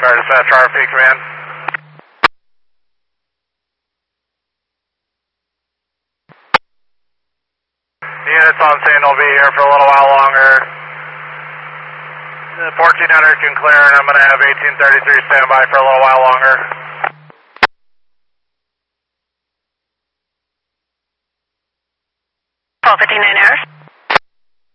Fire Dispatch RFP Command. Units on scene will be here for a little while longer. 1400 can clear, and I'm going to have 1833 stand by for a little while longer.